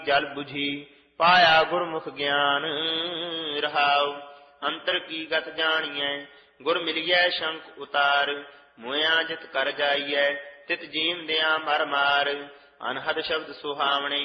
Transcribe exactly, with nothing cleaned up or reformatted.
ਜਲ ਬੁਝੀ ਪਾਇਆ ਗੁਰਮੁਖ ਗਿਆਨ ਰਹਾਉ। ਅੰਤਰ ਕੀ ਗਤ ਜਾਣੀਐ ਗੁਰ ਮਿਲੀਐ ਸ਼ੰਕ ਉਤਾਰ। ਮੋਇਆ ਜਿਤ ਕਰ ਜਾਈਐ ਤਿਤ ਜੀਵ ਦਿਆਂ ਮਰ ਮਾਰ। ਅਨਹਦ ਸ਼ਬਦ ਸੁਹਾਵਣੇ